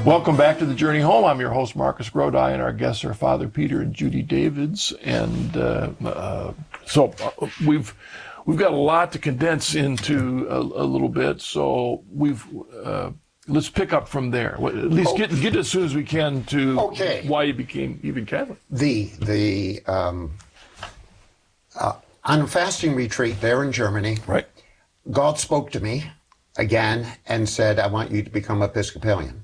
Welcome back to The Journey Home. I'm your host, Marcus Grodi, and our guests are Father Peter and Judy Davids. And so we've got a lot to condense into a little bit. So let's pick up from there. At least get as soon as we can to why you became even Catholic. On a fasting retreat there in Germany, right, God spoke to me again and said, "I want you to become Episcopalian."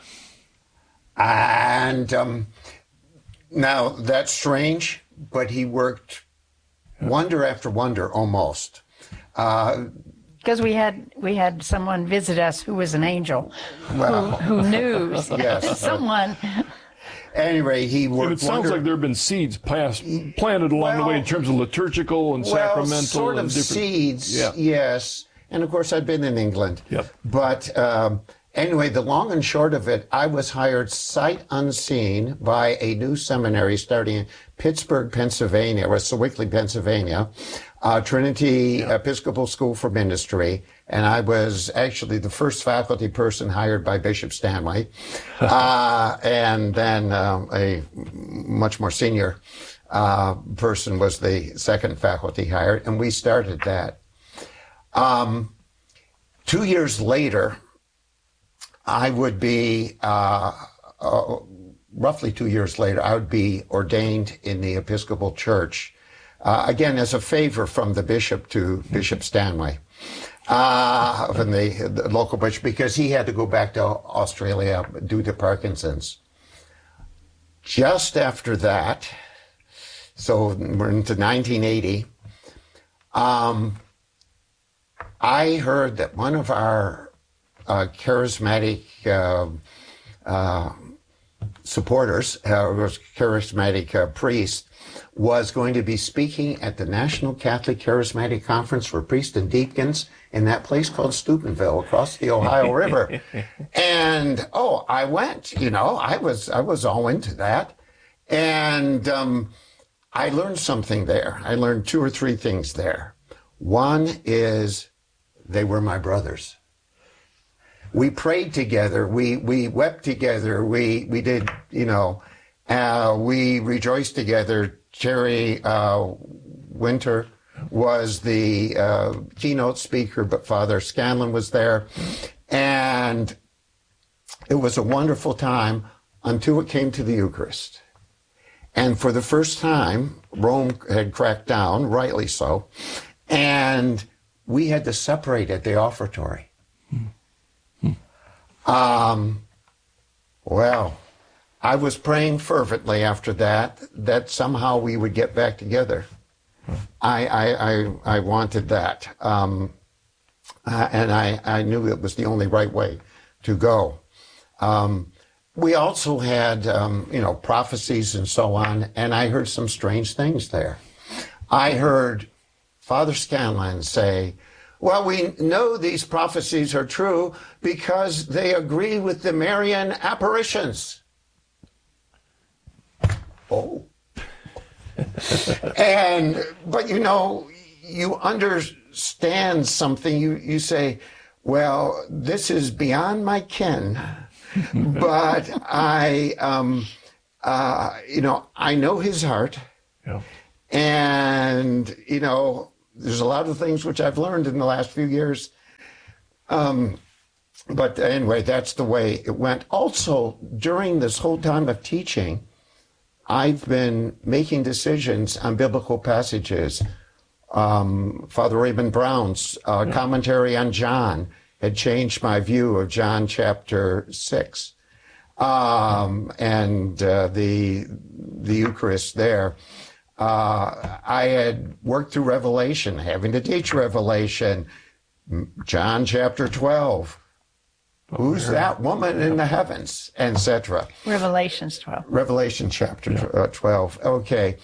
And now that's strange, but he worked wonder after wonder almost. Because we had someone visit us who was an angel, who knew someone. Anyway, he worked. And it sounds like there have been seeds planted along the way in terms of liturgical and sacramental. Sort of seeds, yes. And of course, I've been in England. Yep. But anyway, the long and short of it, I was hired sight unseen by a new seminary starting in Pittsburgh, Pennsylvania, or Sewickley, Pennsylvania, Trinity Episcopal School for Ministry. And I was actually the first faculty person hired by Bishop Stanley. And then a much more senior person was the second faculty hired. And we started that. 2 years later, I would be, roughly 2 years later, I would be ordained in the Episcopal Church, again, as a favor from the bishop to Bishop Stanley, from the local bishop, because he had to go back to Australia due to Parkinson's. Just after that, so we're into 1980, I heard that one of our charismatic supporters, charismatic priest, was going to be speaking at the National Catholic Charismatic Conference for Priests and Deacons in that place called Steubenville across the Ohio River. And, I went, I was all into that. And I learned something there. I learned 2 or 3 things there. One is they were my brothers. We prayed together. We wept together. We did, we rejoiced together. Jerry Winter was the keynote speaker, but Father Scanlon was there. And it was a wonderful time until it came to the Eucharist. And for the first time, Rome had cracked down, rightly so, and we had to separate at the offertory. Well, I was praying fervently after that somehow we would get back together. I wanted that. And I knew it was the only right way to go. We also had, prophecies and so on, and I heard some strange things there. I heard Father Scanlon say, "Well, we know these prophecies are true because they agree with the Marian apparitions." Oh. But you understand something. You say, well, this is beyond my ken, but I know his heart. Yeah. And, there's a lot of things which I've learned in the last few years. But anyway, that's the way it went. Also, during this whole time of teaching, I've been making decisions on biblical passages. Father Raymond Brown's commentary on John had changed my view of John chapter 6. And the Eucharist there. I had worked through Revelation, having to teach Revelation. John chapter 12. Who's that woman in the heavens, etc. Revelations 12. Revelation chapter 12. Okay.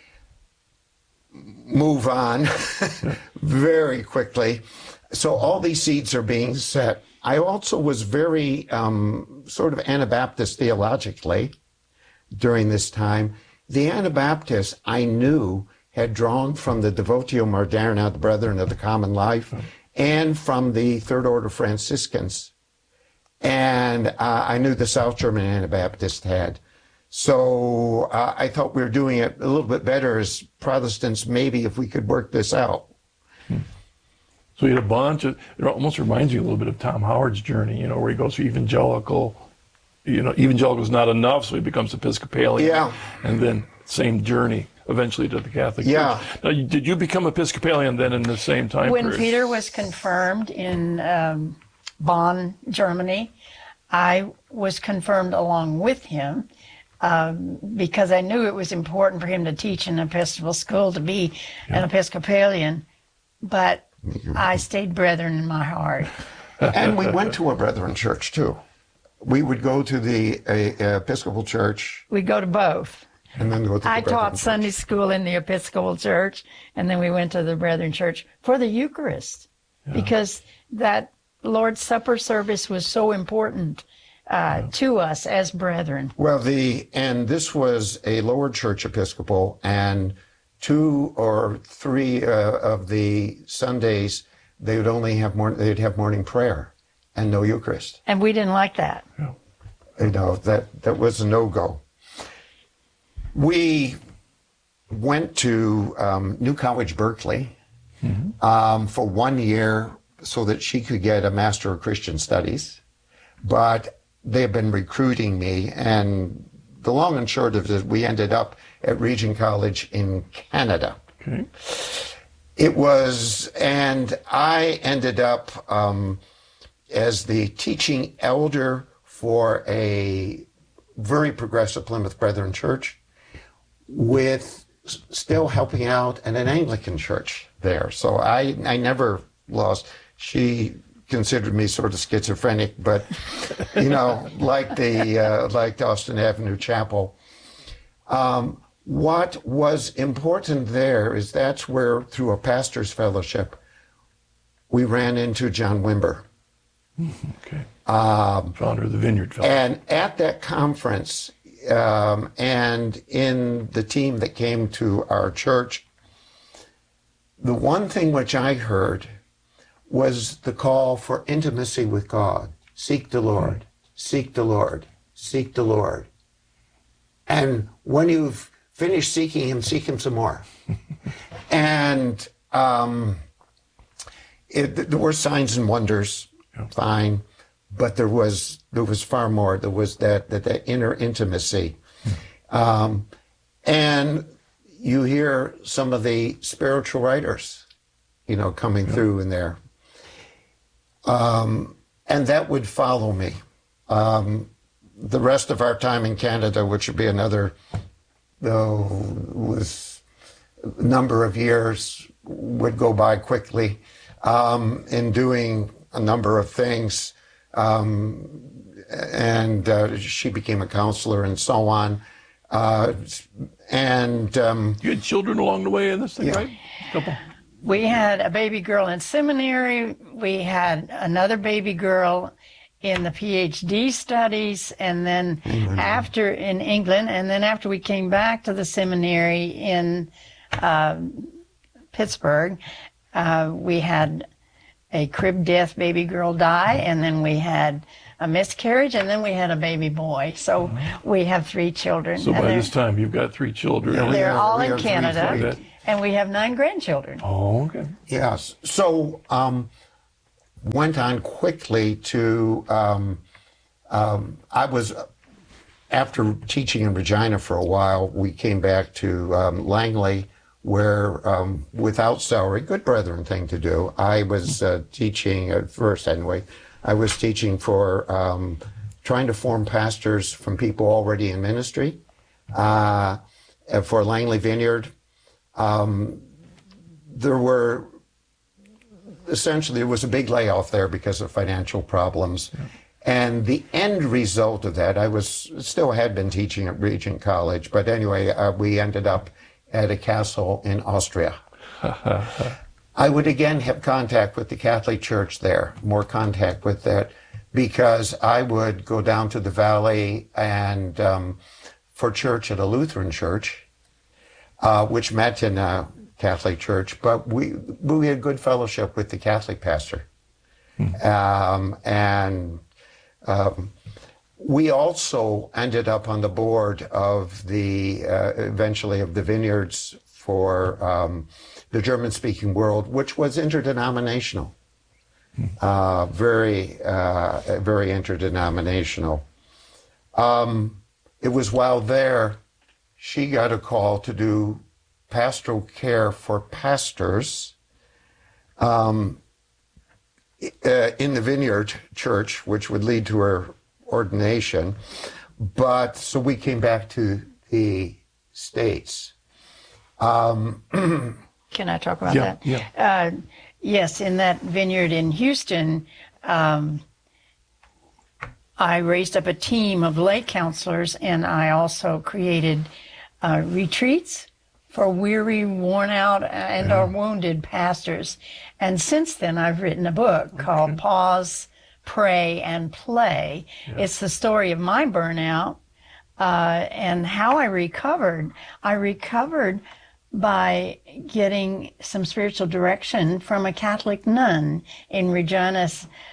Move on very quickly. So all these seeds are being set. I also was very sort of Anabaptist theologically during this time. The Anabaptists I knew had drawn from the Devotio Moderna, the Brethren of the Common Life, and from the Third Order Franciscans. and I knew the South German Anabaptists had. So I thought we were doing it a little bit better as Protestants, maybe if we could work this out. So you had a bunch of, it almost reminds you a little bit of Tom Howard's journey, where he goes through evangelical, evangelical is not enough, so he becomes Episcopalian. Yeah. And then same journey eventually to the Catholic Church. Now, did you become Episcopalian then in the same time When period? Peter was confirmed in Bonn, Germany, I was confirmed along with him because I knew it was important for him to teach in an Episcopal school, to be an Episcopalian, but I stayed Brethren in my heart. And we went to a Brethren church, too. We would go to the Episcopal church. We'd go to both. And then go to the I Brethren taught church. Sunday school in the Episcopal church, and then we went to the Brethren church for the Eucharist, because that Lord's Supper service was so important to us as brethren. Well, and this was a lower church Episcopal, and 2 or 3 of the Sundays they would only have they'd have morning prayer and no Eucharist. And we didn't like that. That was a no-go. We went to New College, Berkeley for 1 year so that she could get a Master of Christian Studies. But they have been recruiting me, and the long and short of it, we ended up at Regent College in Canada. Okay. And I ended up as the teaching elder for a very progressive Plymouth Brethren church, with still helping out at an Anglican church there. So I never lost. She considered me sort of schizophrenic, but like Austin Avenue Chapel. What was important there is that's where, through a pastor's fellowship, we ran into John Wimber. Okay. Founder of the Vineyard Fellowship. And at that conference, and in the team that came to our church, the one thing which I heard was the call for intimacy with God. Seek the Lord, seek the Lord, seek the Lord. And when you've finished seeking him some more. And there were signs and wonders, fine, but there was far more. There was that inner intimacy. And you hear some of the spiritual writers, coming through in there. And that would follow me. The rest of our time in Canada, which would be another, was a number of years, would go by quickly in doing a number of things. And she became a counselor and so on. And you had children along the way in this thing, right? Couple. We had a baby girl in seminary. We had another baby girl in the PhD studies, and then after in England, and then after we came back to the seminary in Pittsburgh, we had a crib death baby girl die, and then we had a miscarriage, and then we had a baby boy. So we have 3 children. So by this time, you've got 3 children. Yeah, They're all in 3 Canada, and we have 9 grandchildren. Oh, okay. Yes. So went on quickly to, I was, after teaching in Regina for a while, we came back to Langley, where without salary, good brethren thing to do. I was teaching, at first anyway, I was teaching for trying to form pastors from people already in ministry for Langley Vineyard. There was a big layoff there because of financial problems. Yeah. And the end result of that, I still had been teaching at Regent College, but anyway, we ended up at a castle in Austria. I would again have contact with the Catholic Church there, more contact with that, because I would go down to the valley and for church at a Lutheran church, which met in a Catholic church, but we had good fellowship with the Catholic pastor. And We also ended up on the board of eventually of the Vineyards for the German-speaking world, which was interdenominational, very interdenominational. It was while there, she got a call to do pastoral care for pastors in the Vineyard Church, which would lead to her ordination. But so we came back to the States. Can I talk about that? Yeah. Yes, in that vineyard in Houston, I raised up a team of lay counselors, and I also created retreats for weary, worn out, and or wounded pastors. And since then, I've written a book called Pause, Pray, and Play. Yeah. It's the story of my burnout and how I recovered. I recovered by getting some spiritual direction from a Catholic nun in Regina,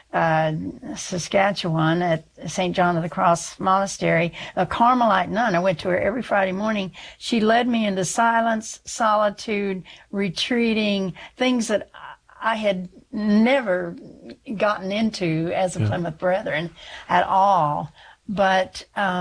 Saskatchewan, at St. John of the Cross Monastery, a Carmelite nun. I went to her every Friday morning. She led me into silence, solitude, retreating, things that I had never gotten into as a Plymouth Brethren at all. But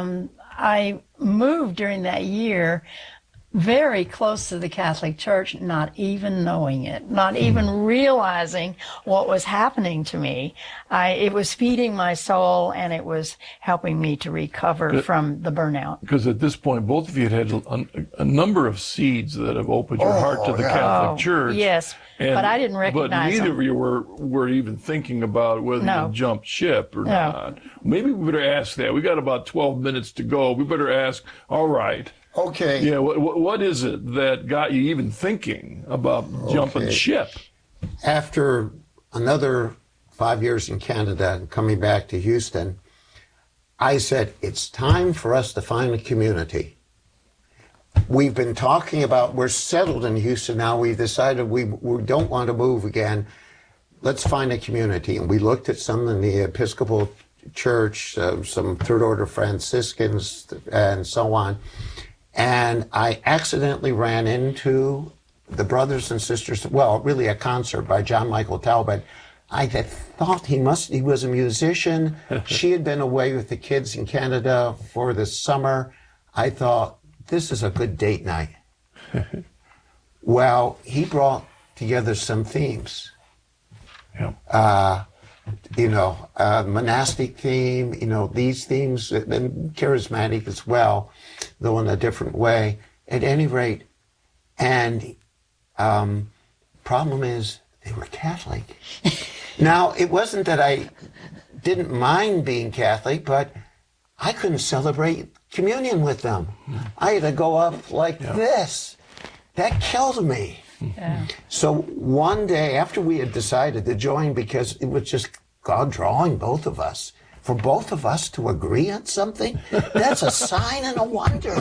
I moved during that year very close to the Catholic Church, not even knowing it, not even realizing what was happening to me. It was feeding my soul, and it was helping me to recover from the burnout. Because at this point, both of you had a number of seeds that have opened your heart to the Catholic Church. Yes, but I didn't recognize But neither them. of you were even thinking about whether you jumped ship or not. Maybe we better ask that. We got about 12 minutes to go. We better ask, all right. Okay. Yeah, what is it that got you even thinking about jumping ship? After another 5 years in Canada and coming back to Houston, I said, it's time for us to find a community. We've been talking about, we're settled in Houston now. We've decided we don't want to move again. Let's find a community. And we looked at some in the Episcopal Church, some Third Order Franciscans, and so on. And I accidentally ran into the Brothers and Sisters, well, really a concert by John Michael Talbot. I had thought he was a musician. She had been away with the kids in Canada for the summer. I thought, this is a good date night. Well, he brought together some themes. Monastic theme, these themes, and charismatic as well, though in a different way, at any rate. And problem is, they were Catholic. Now, it wasn't that I didn't mind being Catholic, but I couldn't celebrate communion with them. I had to go up like this. That killed me. Yeah. So one day after we had decided to join, because it was just God drawing both of us, for both of us to agree on something, that's a sign and a wonder.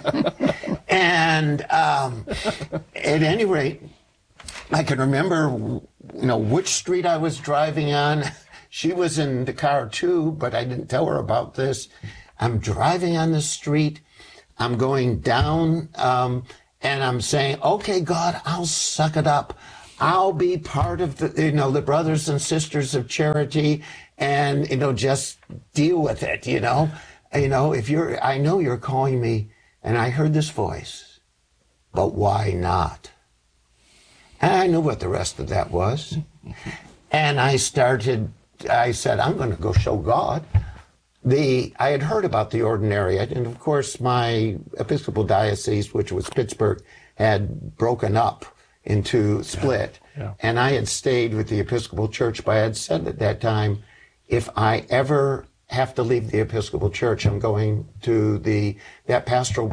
And at any rate, I can remember, which street I was driving on. She was in the car too, but I didn't tell her about this. I'm driving on the street. I'm going down, and I'm saying, okay, God, I'll suck it up. I'll be part of the Brothers and Sisters of Charity, and, just deal with it, I know you're calling me, and I heard this voice, but why not? And I knew what the rest of that was. And I said, I'm going to go show God. I had heard about the ordinariate, and of course my Episcopal diocese, which was Pittsburgh, had broken up into split. Yeah. And I had stayed with the Episcopal Church, but I had said at that time, if I ever have to leave the Episcopal Church, I'm going to that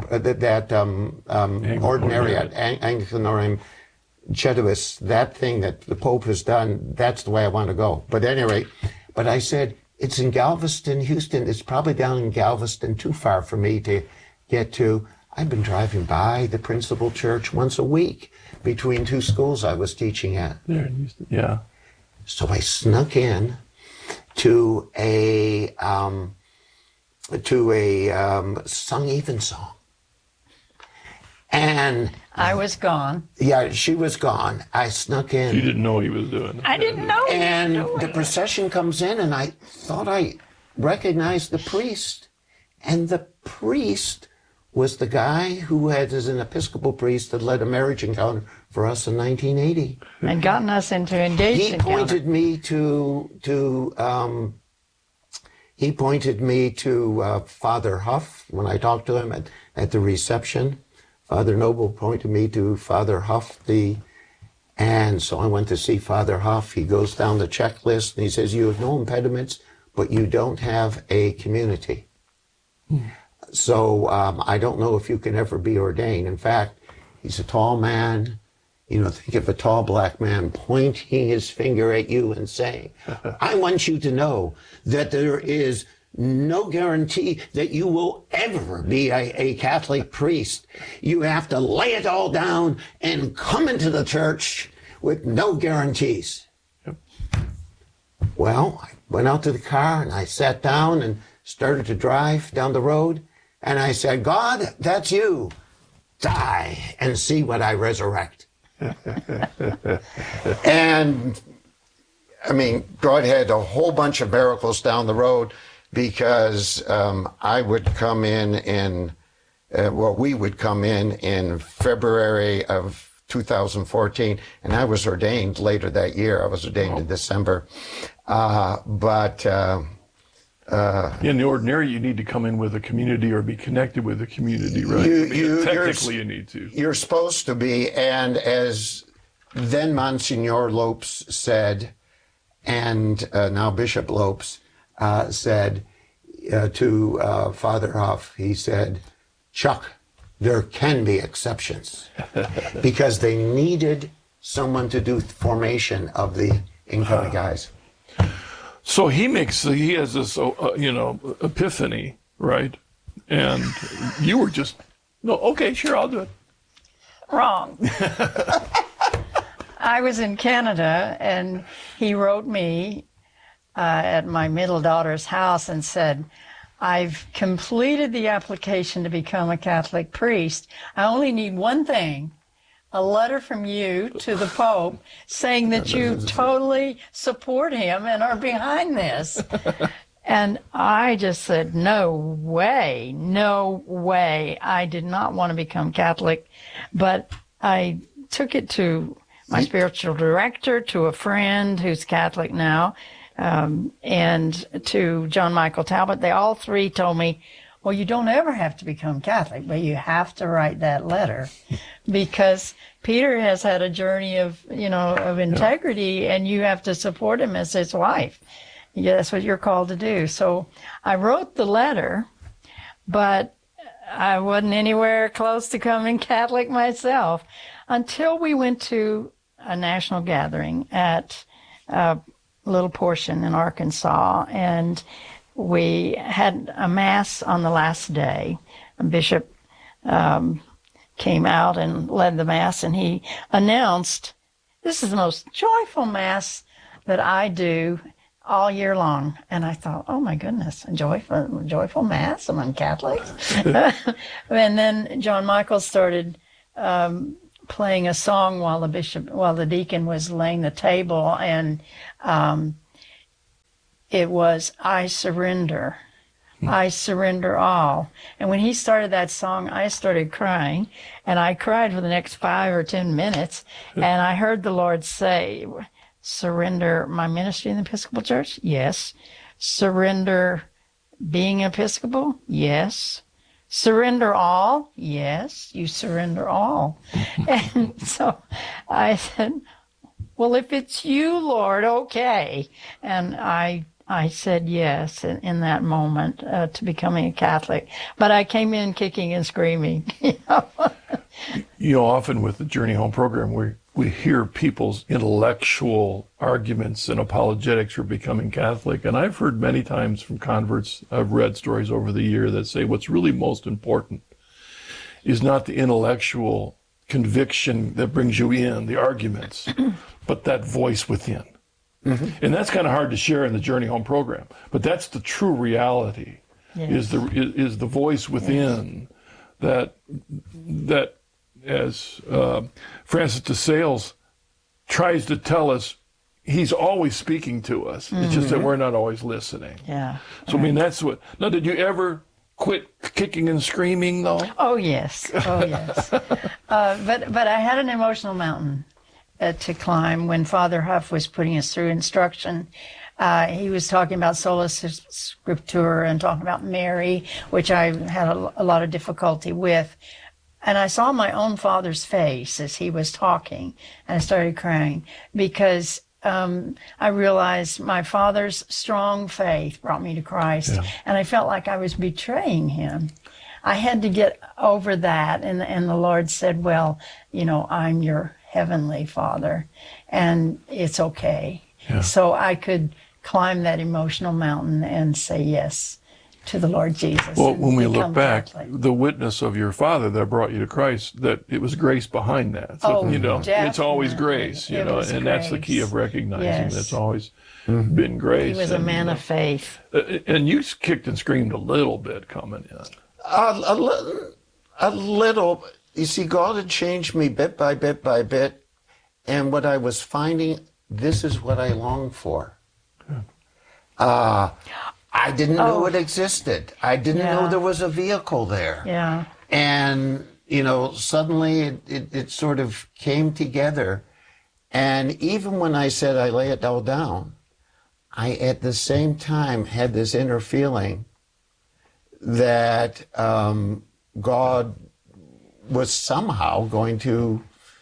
ordinariate, Anglicanorum Cetuus, that thing that the Pope has done, that's the way I want to go. But at any rate, I said, it's in Galveston, Houston. It's probably down in Galveston, too far for me to get to. I've been driving by the principal church once a week between two schools I was teaching at. There in Houston, yeah. So I snuck in to a sung evensong. And I was gone. yeah, she was gone. I snuck in. You didn't know he was doing it. I didn't know. And the procession comes in, and I thought I recognized the priest. And the priest was the guy who had, as an Episcopal priest, had led a marriage encounter for us in 1980. And gotten us into engaged He encounter. pointed me to Father Huff when I talked to him at the reception. Father Noble pointed me to Father Huff, and so I went to see Father Huff. He goes down the checklist and he says, "You have no impediments, but you don't have a community." So I don't know if you can ever be ordained. In fact, he's a tall man. You know, think of a tall black man pointing his finger at you and saying, "I want you to know that there is no guarantee that you will ever be a Catholic priest. You have to lay it all down and come into the church with no guarantees." Yep. Well, I went out to the car and I sat down and started to drive down the road. And I said, "God, that's you. Die and see what I resurrect." And I mean, God had a whole bunch of miracles down the road, because I would come in we would come in February of 2014, and I was ordained later that year. I was ordained in December. In the ordinary, you need to come in with a community or be connected with a community, right? Technically, you need to. You're supposed to be, and as then Monsignor Lopes said, and now Bishop Lopes said to Father Huff, he said, "Chuck, there can be exceptions," because they needed someone to do formation of the incoming guys. So he has this, epiphany, right? And you were just, no, okay, sure, I'll do it. Wrong. I was in Canada, and he wrote me at my middle daughter's house and said, "I've completed the application to become a Catholic priest. I only need one thing, a letter from you to the Pope saying that you totally support him and are behind this." And I just said, no way. I did not want to become Catholic, but I took it to my spiritual director, to a friend who's Catholic now, and to John Michael Talbot. They all three told me, "Well, you don't ever have to become Catholic, but you have to write that letter," because Peter has had a journey of integrity, and you have to support him as his wife. Yeah, that's what you're called to do. So I wrote the letter, but I wasn't anywhere close to becoming Catholic myself until we went to a national gathering at a little portion in Arkansas, and we had a mass on the last day. A bishop came out and led the mass, and he announced, "This is the most joyful mass that I do all year long." And I thought, oh my goodness, a joyful mass among Catholics. And then John Michael started playing a song while the deacon was laying the table, and it was, "I surrender. I surrender all." And when he started that song, I started crying, and I cried for the next 5 or 10 minutes. And I heard the Lord say, "Surrender my ministry in the Episcopal Church?" Yes. "Surrender being Episcopal?" Yes. "Surrender all?" Yes, you surrender all. And so I said, "Well, if it's you, Lord, okay." And I said yes in that moment to becoming a Catholic. But I came in kicking and screaming. Often with the Journey Home program, we hear people's intellectual arguments and apologetics for becoming Catholic. And I've heard many times from converts, I've read stories over the year that say what's really most important is not the intellectual conviction that brings you in, the arguments, but that voice within. And that's kind of hard to share in the Journey Home program. But that's the true reality, Yes. is the voice within that as Francis de Sales tries to tell us, he's always speaking to us. It's just that we're not always listening. Yeah. So, I mean, that's what. Now, did you ever quit kicking and screaming, though? Oh, yes. Oh, yes. But I had an emotional mountain to climb when Father Huff was putting us through instruction. He was talking about sola scriptura and talking about Mary, which I had a lot of difficulty with. And I saw my own father's face as he was talking, and I started crying because I realized my father's strong faith brought me to Christ, and I felt like I was betraying him. I had to get over that, and the Lord said, well, you know, I'm your heavenly Father, and it's okay. Yeah. So I could climb that emotional mountain and say yes to the Lord Jesus. Well, and when we become look back, Catholic. the witness of your father that brought you to Christ, that it was grace behind that. So, Oh, you know, it's always definitely. grace, you It know, was and that's the key grace. of recognizing Yes. that's always been grace. He was a And, man of faith. and you kicked and screamed a little bit coming in. A little. You see, God had changed me bit by bit by bit, and what I was finding, this is what I longed for. I didn't know it existed. I didn't know there was a vehicle there. Yeah. And, you know, suddenly it sort of came together. And even when I said I lay it all down, I at the same time had this inner feeling that God was somehow going to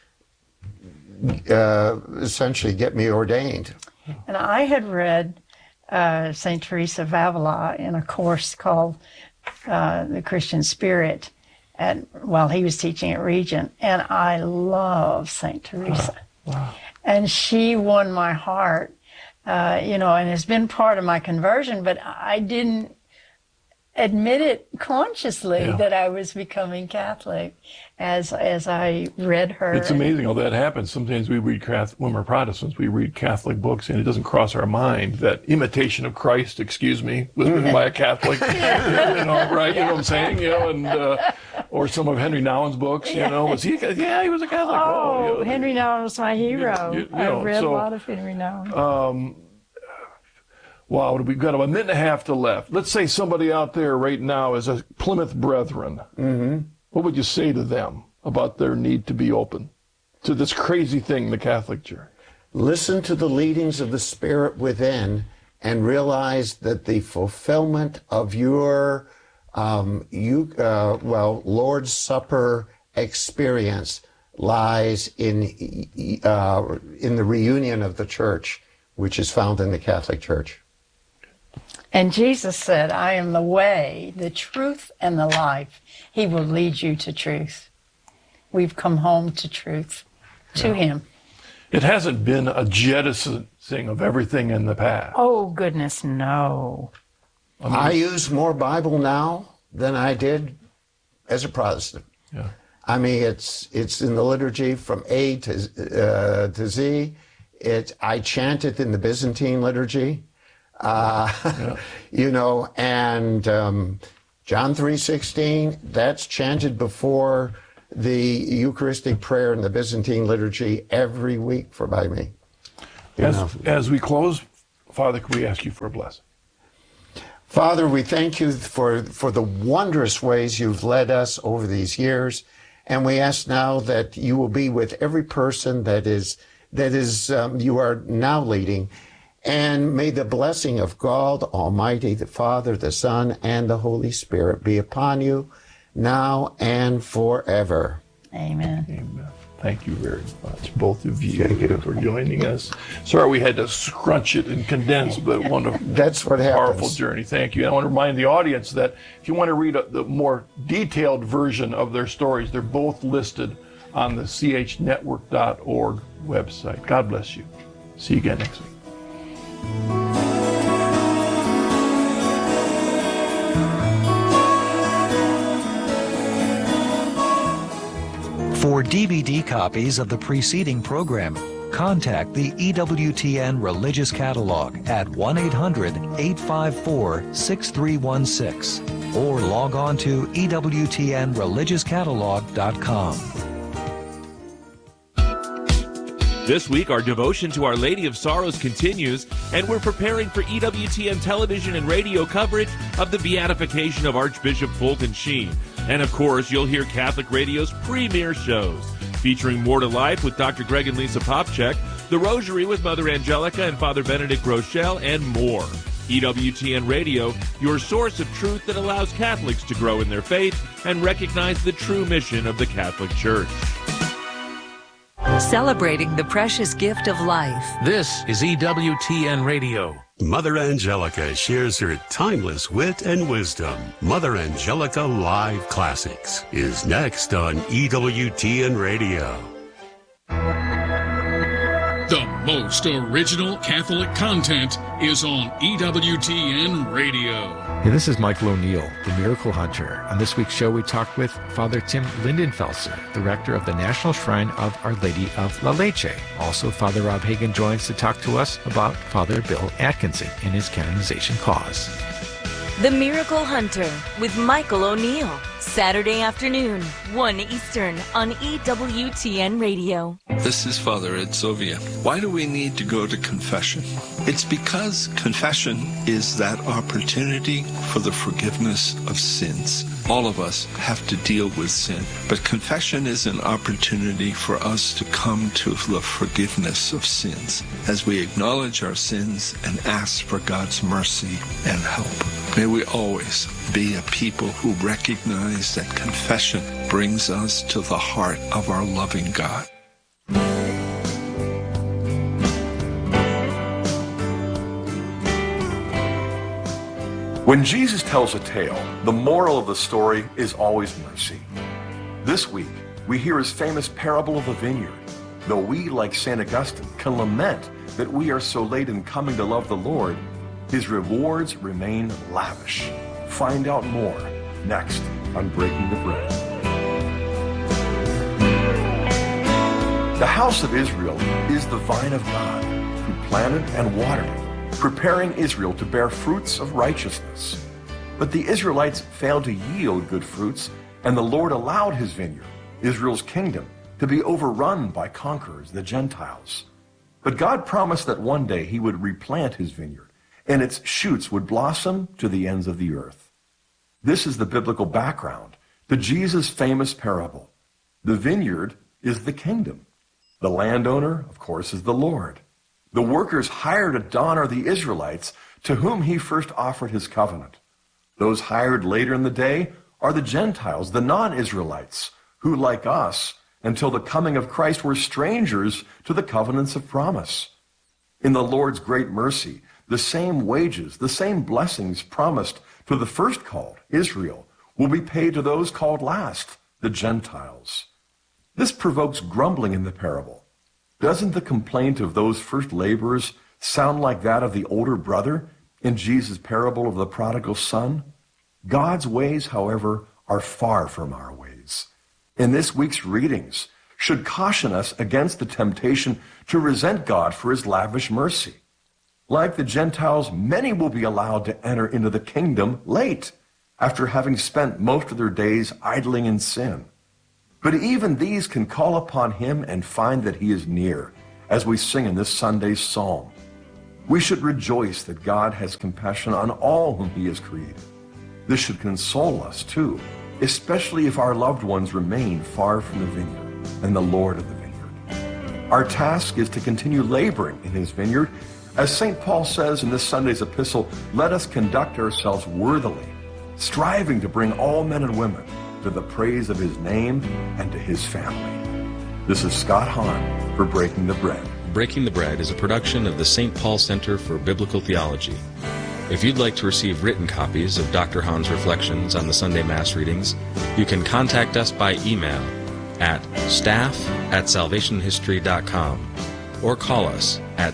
essentially get me ordained. And I had read St. Teresa of Avila in a course called The Christian Spirit while he was teaching at Regent. And I love St. Teresa. Wow. And she won my heart, you know, and has been part of my conversion, but I didn't admit it consciously that I was becoming Catholic as I read her. It's amazing how that happens. Sometimes we read, when we're Protestants, we read Catholic books, and it doesn't cross our mind that Imitation of Christ, excuse me, was written by a Catholic. You know, right? You know what I'm saying? You know, and or some of Henry Nouwen's books. You know, was he? Yeah, he was a Catholic. Oh, you know, Henry Nouwen was my hero. you I know, read so, a lot of Henry Nouwen. Wow, we've got a minute and a half to left. Let's say somebody out there right now is a Plymouth Brethren. Mm-hmm. What would you say to them about their need to be open to this crazy thing, the Catholic Church? Listen to the leadings of the Spirit within and realize that the fulfillment of your Lord's Supper experience lies in the reunion of the church, which is found in the Catholic Church. And Jesus said, I am the way, the truth, and the life. He will lead you to truth. We've come home to truth, to Him. It hasn't been a jettisoning of everything in the past. Oh, goodness, no. I use more Bible now than I did as a Protestant. Yeah. I mean, it's in the liturgy from A to Z. I chant it in the Byzantine liturgy. You know, and John 3:16, that's chanted before the Eucharistic prayer in the Byzantine liturgy every week by me. As we close, Father, can we ask you for a blessing? Father, we thank you for the wondrous ways you've led us over these years, and we ask now that you will be with every person that is you are now leading. And may the blessing of God Almighty, the Father, the Son, and the Holy Spirit be upon you now and forever. Amen. Amen. Thank you very much, both of you, for joining us. Sorry we had to scrunch it and condense, but That's what happens. Powerful journey. Thank you. And I want to remind the audience that if you want to read the more detailed version of their stories, they're both listed on the chnetwork.org website. God bless you. See you again next week. For DVD copies of the preceding program, contact the EWTN Religious Catalog at 1-800-854-6316 or log on to EWTNReligiousCatalog.com. This week, our devotion to Our Lady of Sorrows continues, and we're preparing for EWTN television and radio coverage of the beatification of Archbishop Fulton Sheen. And of course, you'll hear Catholic Radio's premier shows, featuring More to Life with Dr. Greg and Lisa Popchak, The Rosary with Mother Angelica and Father Benedict Rochelle, and more. EWTN Radio, your source of truth that allows Catholics to grow in their faith and recognize the true mission of the Catholic Church. Celebrating the precious gift of life. This is EWTN Radio. Mother Angelica shares her timeless wit and wisdom. Mother Angelica Live Classics is next on EWTN Radio. The most original Catholic content is on EWTN Radio. Hey, this is Michael O'Neill, the Miracle Hunter. On this week's show, we talk with Father Tim Lindenfelser, the rector of the National Shrine of Our Lady of La Leche. Also, Father Rob Hagan joins to talk to us about Father Bill Atkinson and his canonization cause. The Miracle Hunter with Michael O'Neill. Saturday afternoon, 1 Eastern on EWTN Radio. This is Father Ed Sovia. Why do we need to go to confession? It's because confession is that opportunity for the forgiveness of sins. All of us have to deal with sin, but confession is an opportunity for us to come to the forgiveness of sins as we acknowledge our sins and ask for God's mercy and help. May we always be a people who recognize that confession brings us to the heart of our loving God. When Jesus tells a tale, the moral of the story is always mercy. This week, we hear his famous parable of the vineyard. Though we, like St. Augustine, can lament that we are so late in coming to love the Lord, his rewards remain lavish. Find out more next on Breaking the Bread. The house of Israel is the vine of God, who planted and watered it, preparing Israel to bear fruits of righteousness. But the Israelites failed to yield good fruits, and the Lord allowed his vineyard, Israel's kingdom, to be overrun by conquerors, the Gentiles. But God promised that one day he would replant his vineyard, and its shoots would blossom to the ends of the earth. This is the biblical background to Jesus' famous parable. The vineyard is the kingdom. The landowner, of course, is the Lord. The workers hired at dawn are the Israelites, to whom he first offered his covenant. Those hired later in the day are the Gentiles, the non-Israelites, who, like us, until the coming of Christ, were strangers to the covenants of promise. In the Lord's great mercy, the same wages, the same blessings promised to the first called, Israel, will be paid to those called last, the Gentiles. This provokes grumbling in the parable. Doesn't the complaint of those first laborers sound like that of the older brother in Jesus' parable of the prodigal son? God's ways, however, are far from our ways. In this week's readings should caution us against the temptation to resent God for his lavish mercy. Like the Gentiles, many will be allowed to enter into the kingdom late, after having spent most of their days idling in sin. But even these can call upon him and find that he is near, as we sing in this Sunday's psalm. We should rejoice that God has compassion on all whom he has created. This should console us, too, especially if our loved ones remain far from the vineyard and the Lord of the vineyard. Our task is to continue laboring in his vineyard. As St. Paul says in this Sunday's epistle, let us conduct ourselves worthily, striving to bring all men and women to the praise of his name and to his family. This is Scott Hahn for Breaking the Bread. Breaking the Bread is a production of the St. Paul Center for Biblical Theology. If you'd like to receive written copies of Dr. Hahn's reflections on the Sunday Mass readings, you can contact us by email at staff@salvationhistory.com or call us at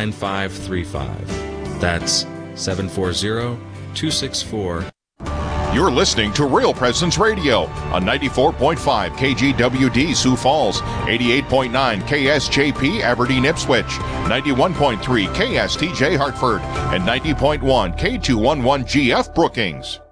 740-264-9535. That's 740-264-9535. You're listening to Real Presence Radio on 94.5 KGWD Sioux Falls, 88.9 KSJP Aberdeen Ipswich, 91.3 KSTJ Hartford, and 90.1 K211GF Brookings.